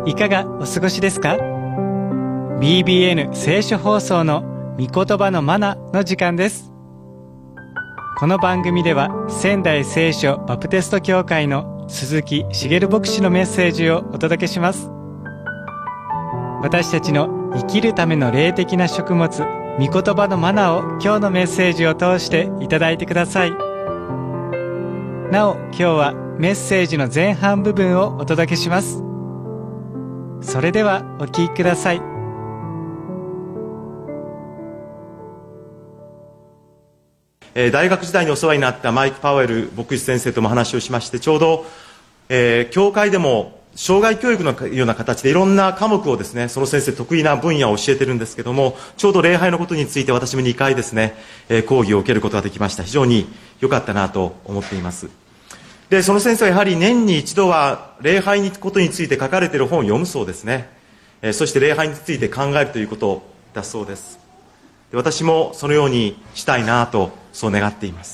いかがお過ごしですか？ BBN 聖書放送の御言葉のマナの時間です。この番組では仙台聖書バプテスト教会の鈴木茂牧師のメッセージをお届けします。私たちの生きるための霊的な食物、御言葉のマナを今日のメッセージを通していただいてください。なお、今日はメッセージの前半部分をお届けします。それではお聞きください。 大学時代にお世話になったマイク・パウエル牧師先生とも話をしまして、ちょうど、教会でも障害教育のような形でいろんな科目をですね、その先生得意な分野を教えてるんですけども、ちょうど礼拝のことについて私も2回ですね、講義を受けることができました。非常に良かったなと思っています。で、その先生はやはり年に一度は礼拝のことについて書かれている本を読むそうですね。そして礼拝について考えるということだそうです。で、私もそのようにしたいなとそう願っています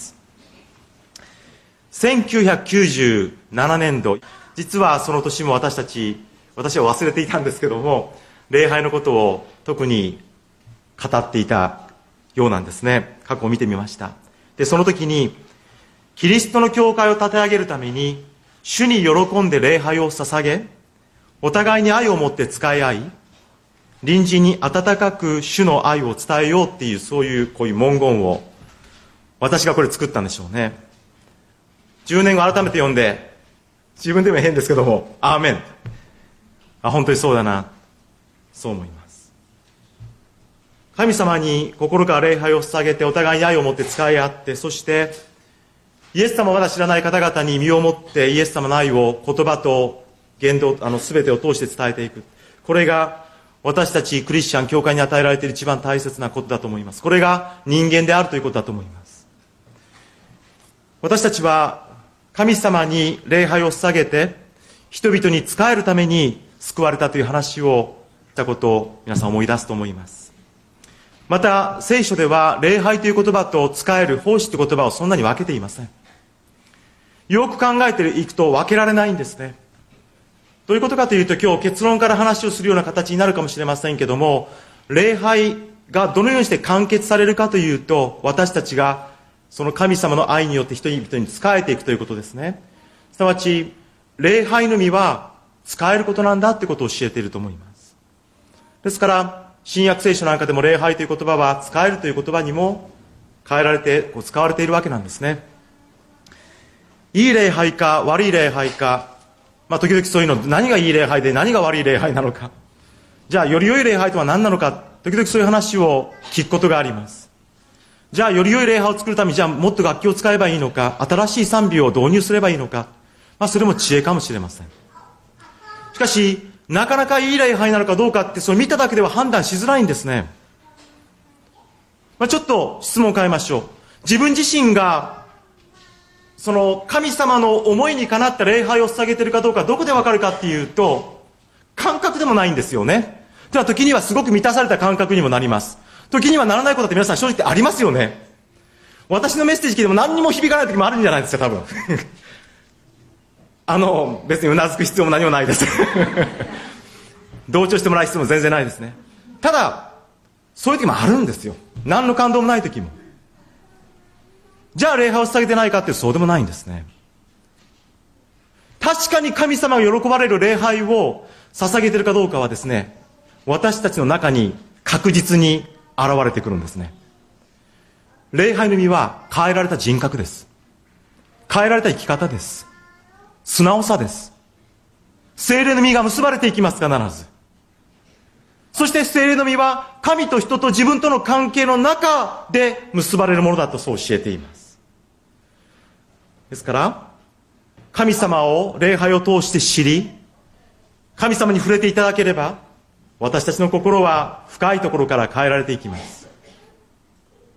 。1997年度、実はその年も私は忘れていたんですけども、礼拝のことを特に語っていたようなんですね。過去を見てみました。で、その時にキリストの教会を立て上げるために主に喜んで礼拝を捧げ、お互いに愛を持って使い合い、隣人に温かく主の愛を伝えようっていう、こういう文言を私がこれ作ったんでしょうね。10年後改めて読んで、自分でも変ですけども、アーメン。本当にそうだな、そう思います。神様に心から礼拝を捧げて、お互いに愛を持って使い合って、そしてイエス様をまだ知らない方々に身をもってイエス様の愛を言葉と言動、全てを通して伝えていく。これが私たちクリスチャン教会に与えられている一番大切なことだと思います。これが人間であるということだと思います。私たちは神様に礼拝を捧げて人々に仕えるために救われたという話をしたことを皆さん思い出すと思います。また聖書では礼拝という言葉と仕える奉仕という言葉をそんなに分けていません。よく考えていくと分けられないんですね。どういうことかというと、今日結論から話をするような形になるかもしれませんけども、礼拝がどのようにして完結されるかというと、私たちがその神様の愛によって人々に仕えていくということですね。すなわち礼拝の実は仕えることなんだということを教えていると思います。ですから新約聖書なんかでも礼拝という言葉は仕えるという言葉にも変えられて使われているわけなんですね。いい礼拝か悪い礼拝か、時々そういうの、何がいい礼拝で何が悪い礼拝なのか、じゃあより良い礼拝とは何なのか、時々そういう話を聞くことがあります。じゃあより良い礼拝を作るために、じゃあもっと楽器を使えばいいのか、新しい賛美を導入すればいいのか、それも知恵かもしれません。しかしなかなかいい礼拝なのかどうかって、それ見ただけでは判断しづらいんですね。ちょっと質問を変えましょう。自分自身がその神様の思いにかなった礼拝を捧げているかどうか、どこでわかるかっていうと、感覚でもないんですよね。では時にはすごく満たされた感覚にもなります。時にはならないことって皆さん正直ありますよね。私のメッセージ聞いても何にも響かない時もあるんじゃないですか、多分。別にうなずく必要も何もないです。同調してもらう必要も全然ないですね。ただそういう時もあるんですよ。何の感動もない時も。じゃあ礼拝を捧げてないかってそうでもないんですね。確かに神様が喜ばれる礼拝を捧げているかどうかはですね、私たちの中に確実に現れてくるんですね。礼拝の実は変えられた人格です。変えられた生き方です。素直さです。聖霊の実が結ばれていきます、必ず。そして聖霊の実は神と人と自分との関係の中で結ばれるものだとそう教えています。ですから神様を礼拝を通して知り、神様に触れていただければ、私たちの心は深いところから変えられていきます。